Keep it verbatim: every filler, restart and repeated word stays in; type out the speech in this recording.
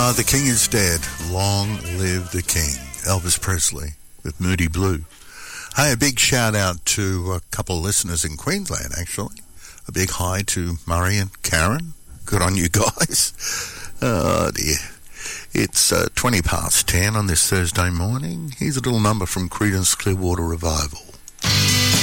Ah, the king is dead. Long live the king. Elvis Presley with Moody Blue. Hey, a big shout out to a couple of listeners in Queensland, actually. A big hi to Murray and Karen. Good on you guys. Oh, dear. It's uh, twenty past ten on this Thursday morning. Here's a little number from Creedence Clearwater Revival.